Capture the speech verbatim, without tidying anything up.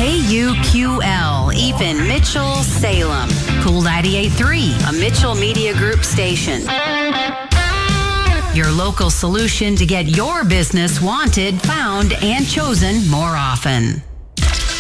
K U Q L, Ethan Mitchell, Salem. Cool ninety-eight point three, a Mitchell Media Group station. Your local solution to get your business wanted, found, and chosen more often.